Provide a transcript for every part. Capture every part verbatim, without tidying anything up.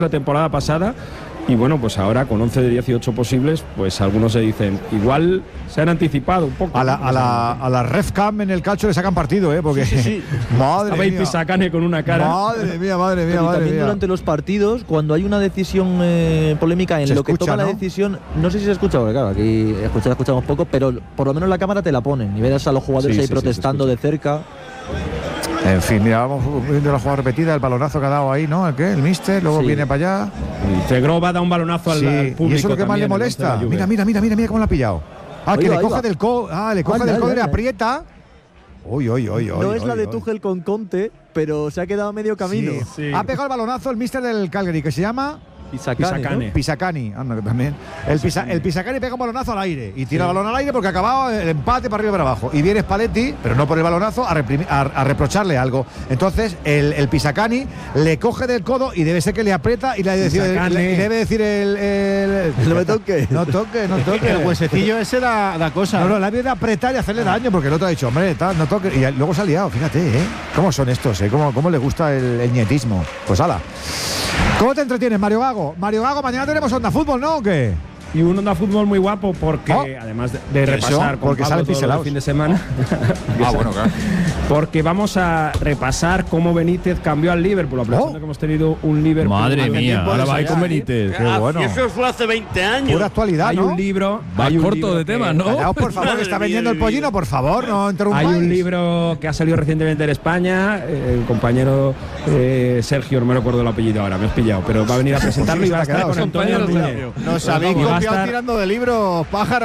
la temporada pasada. Y bueno, pues ahora con once de dieciocho posibles, pues algunos se dicen, igual se han anticipado un poco. A la, a la, a la Refcam en el calcio le sacan partido, ¿eh? Porque, sí, sí, sí. madre mía. Pisacane con una cara. Madre mía, madre mía, Pero madre también mía. durante los partidos, cuando hay una decisión eh, polémica en se lo escucha, que toma ¿no? la decisión, no sé si se escucha, porque claro, aquí escuchar, escuchamos poco, pero por lo menos la cámara te la ponen y verás a los jugadores sí, ahí sí, protestando sí, de cerca. En fin, mira, vamos viendo la jugada repetida, el balonazo que ha dado ahí, ¿no? ¿El qué? El míster, luego Sí. viene para allá. Y Zegrova da un balonazo al, Sí, al público. y eso es lo que más le también, molesta. el Mira, mira, mira, mira, mira cómo lo ha pillado. Ah, que Oiga, le coge oiga. del codo, ah, le coge Anda, del codo y le anda. aprieta. Uy, uy, uy, No uy, es la uy, de uy. Tuchel con Conte, pero se ha quedado a medio camino. Sí. Sí. Ha pegado el balonazo el míster del Calgary, que se llama Pisacane, Pisacane. ¿no? Pisacani. Anda, que también. El, Pisa, el Pisacani pega un balonazo al aire y tira el balón al aire porque acababa el empate para arriba y para abajo. Y viene Spalletti, pero no por el balonazo, a, reprimir, a, a reprocharle algo. Entonces, el, el Pisacani le coge del codo y debe ser que le aprieta y le debe decir, Pisacane. le, debe decir el. el No me toque. No toque, no toque. El huesecillo ese da, da cosa. No, no, la viene a apretar y hacerle daño porque el otro ha dicho, hombre, tal, no toque. Y luego se ha liado, fíjate, ¿eh? ¿Cómo son estos, eh? ¿Cómo, cómo les gusta el, el nietismo? Pues ala. ¿Cómo te entretienes, Mario Gago? Mario Gago, mañana tenemos Onda Fútbol, ¿no? ¿O qué? Y un Onda Fútbol muy guapo porque, Oh. además de, de repasar con Porque Pablo salen todo piselaos. el fin de semana, Ah, bueno, claro. porque vamos a repasar cómo Benítez cambió al Liverpool, aprovechando Oh. que hemos tenido un Liverpool. Madre hace mía, tiempo ahora de va ahí allá, con ¿eh? Benítez. Qué bueno. Y eso fue hace veinte años. Pura actualidad, Hay ¿no? un libro. Va hay un corto libro de que- temas, ¿no? Callaos, por favor, que está Madre vendiendo el mía, pollino, por favor, no interrumpáis. Hay un libro que ha salido recientemente en España, eh, el compañero eh, Sergio, no me recuerdo el apellido ahora, me has pillado, pero va a venir a presentarlo y va a estar con Antonio Núñez. Nos habéis Y va a copiado estar- tirando de libros, pájaro.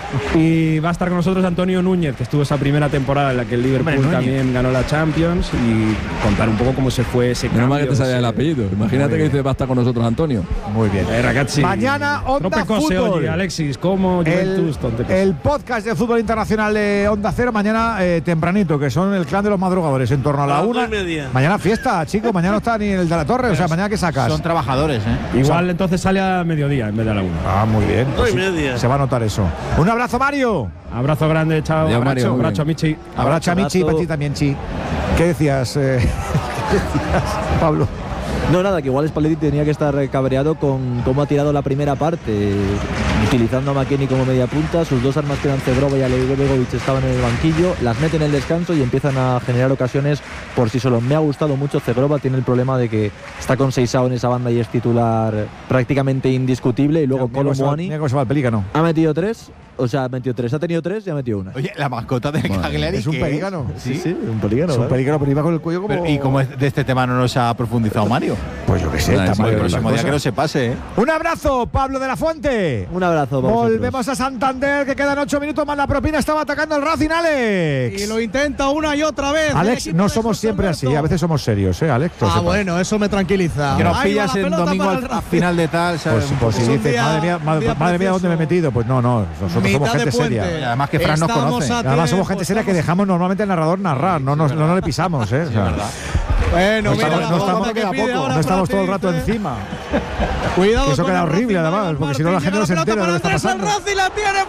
Y va a estar con nosotros Antonio Núñez, que estuvo esa primera temporada en la que el Liverpool Hombre, Núñez. también ganó la Champions, y contar un poco cómo se fue ese Menos mal que cambio, te sabía ese- el apellido. Imagínate Muy que bien. dice va a estar con nosotros Antonio. Muy bien. Eh, ragazzi. Mañana, Onda Troppo cose Fútbol. oggi, Alexis, como Juventus, El, tonte cose. el podcast de fútbol internacional de Onda Cero mañana eh, tempranito, que son el clan de los madrugadores, en torno a la A las una. dos y media. Mañana fiesta, chicos, mañana no está ni el de la torre, o sea, mañana que sacas. Son trabajadores, ¿eh? Igual entonces sale a mediodía en vez de a la una. Ah, muy bien. Dos y media. Se va a notar eso. Un abrazo, Mario. Abrazo grande, chao. Adiós, Mario, abrazo, muy abrazo, bien. Michi. Abrazo a Michi, para ti también, Chi. ¿Qué decías, eh, ¿qué decías, Pablo? No, nada, que igual Spalletti tenía que estar eh, cabreado con cómo ha tirado la primera parte, eh, utilizando a McKennie como media punta. Sus dos armas, que eran Zegrova y Alegovic, estaban en el banquillo, las meten en el descanso y empiezan a generar ocasiones por sí solos. Me ha gustado mucho Zegrova, tiene el problema de que está con Seisao en esa banda y es titular prácticamente indiscutible. Y luego Mira cómo se va- Colomboani mira cómo se va el pelícano. ha metido tres, o sea, ha metido tres, ha tenido tres y ha metido una. Oye, la mascota del Cagliari. es un ¿qué pelícano. Sí, sí, un pelícano. Es un ¿eh? pelícano, pero iba con el cuello como. Pero, ¿y cómo es de este tema no nos ha profundizado Mario? Pues yo qué sé, Nada, está sí, mal el con El esas próximo día que no cosas. se pase, ¿eh? Un abrazo, Pablo de la Fuente. Un abrazo para vosotros. Volvemos a Santander, que quedan ocho minutos más. La propina estaba atacando el Racing, Alex. Y lo intenta una y otra vez. el Alex, equipo no de somos José siempre Alberto. así, a veces somos serios, ¿eh, Alex? Que lo Ah, sepas. bueno, eso me tranquiliza. Que nos Ahí va pillas la en pelota domingo para al el al Racing. final de tal, ¿sabes? Pues, Un pues si poco- un dices, día- madre mía, un madre, día madre mía, ¿dónde me he precioso. metido? Pues no, no, nosotros Mitad somos de gente puente. seria. Y además que Fran nos Estamos conoce. a Además somos tiempo, gente seria que estamos- dejamos normalmente al narrador narrar, no, nos, no, no le pisamos, ¿eh? O sea, Bueno, no mira estamos, la no bomba estamos- que pide ahora no estamos todo el Prati, rato dice. encima. Cuidado Que eso con queda el horrible, Racing, además, Manuel porque si no la Martín, gente no se llega entera de lo que está pelota para pasando. Andrés, el Racing la tiene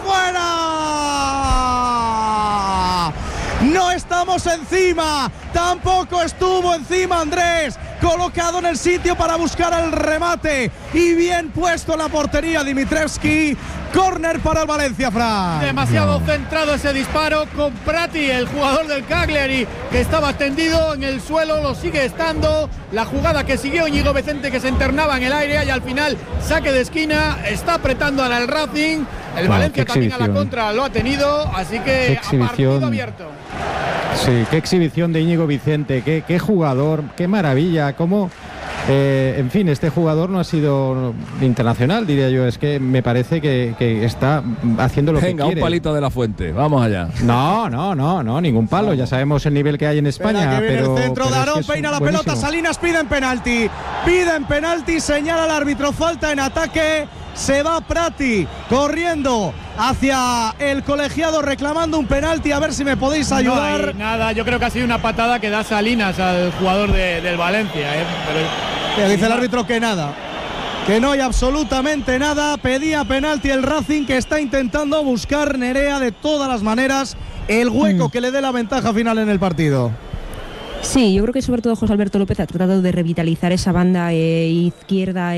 fuera. No estamos encima, tampoco estuvo encima Andrés, colocado en el sitio para buscar el remate y bien puesto en la portería Dimitrievski. Córner para el Valencia, Fran. Demasiado centrado ese disparo con Prati, el jugador del Cagliari, que estaba tendido en el suelo, lo sigue estando. La jugada que siguió Íñigo Vicente, que se internaba en el aire y al final saque de esquina, está apretando al Racing. El Wow, Valencia qué también a la exhibición. contra lo ha tenido, así Qué que a exhibición. partido abierto. Sí, qué exhibición de Íñigo Vicente, qué, qué jugador, qué maravilla, cómo, eh, en fin, este jugador no ha sido internacional, diría yo, es que me parece que, que está haciendo lo Venga, que un quiere. palito de la Fuente. Vamos allá. No, no, no, no, ningún palo, ya sabemos el nivel que hay en España, Espera, que viene pero el centro pero de es que Aarón, es peina la buenísimo. pelota, Salinas piden penalti, piden penalti, señala el árbitro, falta en ataque, se va Prati corriendo hacia el colegiado reclamando un penalti, a ver si me podéis ayudar. No hay nada, yo creo que ha sido una patada que da Salinas al jugador de- del Valencia. ¿eh? Pero, Pero dice el árbitro que nada, que no hay absolutamente nada, pedía penalti el Racing, que está intentando buscar Nerea de todas las maneras el hueco Mm. que le dé la ventaja final en el partido. Sí, yo creo que sobre todo José Alberto López ha tratado de revitalizar esa banda eh, izquierda